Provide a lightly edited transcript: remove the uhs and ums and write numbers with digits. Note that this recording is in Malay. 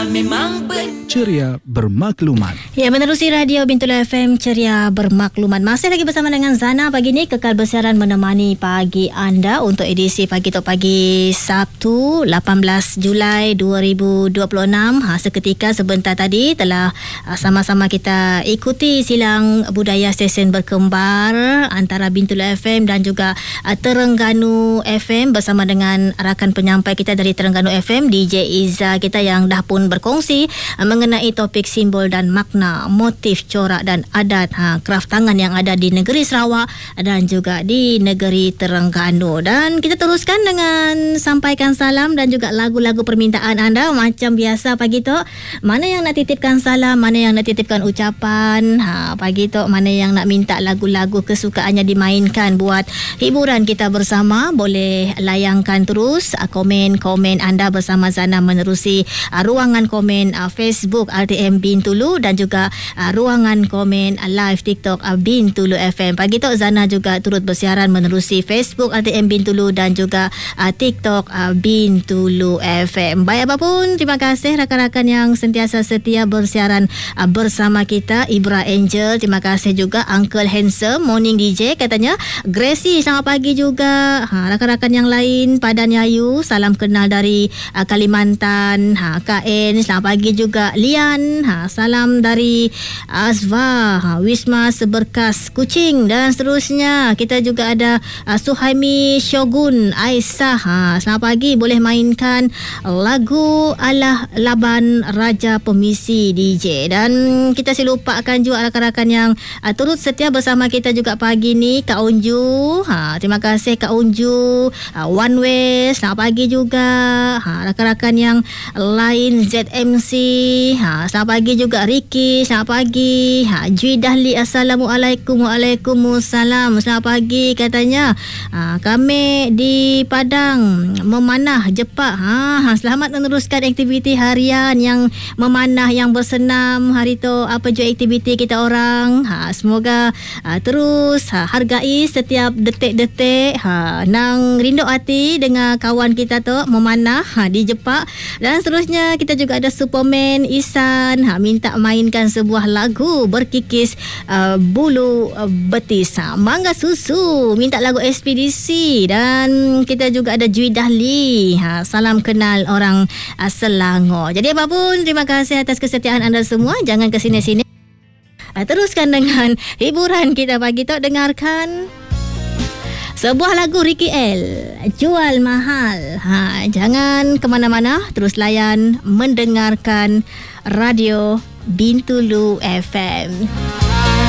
memang ceria bermaklumat. Ya, menerusi Radio Bintulu FM Ceria Bermaklumat. Masih lagi bersama dengan Zana pagi ni, kekal bersiaran menemani pagi anda untuk edisi Pagi Tok Pagi Sabtu 18 Julai 2026. Seketika sebentar tadi telah sama-sama kita ikuti silang budaya stesen berkembar antara Bintulu FM dan juga Terengganu FM bersama dengan rakan penyampai kita dari Terengganu FM, DJ Iza kita yang dah pun berkongsi mengenai topik simbol dan makna, motif, corak dan adat kraft tangan yang ada di negeri Sarawak dan juga di negeri Terengganu. Dan kita teruskan dengan sampaikan salam dan juga lagu-lagu permintaan anda macam biasa pagi tu. Mana yang nak titipkan salam, mana yang nak titipkan ucapan, pagi tu mana yang nak minta lagu-lagu kesukaannya dimainkan buat hiburan kita bersama, boleh layangkan terus komen-komen anda bersama Zana menerusi ruangan komen Facebook RTM Bintulu dan juga ruangan komen live TikTok Bintulu FM. Pagi tu Zana juga turut bersiaran menerusi Facebook RTM Bintulu dan juga TikTok Bintulu FM. Baik apapun, terima kasih rakan-rakan yang sentiasa setia bersiaran bersama kita. Ibra Angel, terima kasih juga. Uncle Handsome, Morning DJ katanya. Gracie, selamat pagi juga. Rakan-rakan yang lain, Padan Yayu, salam kenal dari Kalimantan. Kak En, selamat pagi juga. Lian, salam dari Azwa, Wisma Seberkas Kuching dan seterusnya. Kita juga ada Suhaimi Shogun Aisyah, selamat pagi, boleh mainkan lagu ala Laban Raja Pemisi DJ. Dan kita silupakan juga rakan-rakan yang turut setia bersama kita juga pagi ni. Kak Unju, terima kasih Kak Unju. One Way, selamat pagi juga. Rakan-rakan yang lain, ZMC, selamat pagi juga. Ricky, selamat pagi. Jui Dahli, Assalamualaikum. Waalaikumsalam, selamat pagi katanya. Kami di Padang memanah Jepak. Selamat meneruskan aktiviti harian yang memanah, yang bersenam hari tu. Apa je aktiviti kita orang, semoga terus hargai setiap detik-detik. Nang rindu hati dengan kawan kita tu memanah di Jepak. Dan seterusnya kita juga ada Superman Isan, minta mainkan sebuah lagu berkikis bulu betis. Mangga Susu minta lagu Ekspedisi. Dan kita juga ada Jui Dahli, salam kenal orang Selangor. Jadi apapun, terima kasih atas kesetiaan anda semua. Jangan ke sini-sini. Teruskan dengan hiburan kita pagi tu. Dengarkan sebuah lagu Ricky L, Jual Mahal. Jangan ke mana-mana, terus layan mendengarkan Radio Bintulu FM.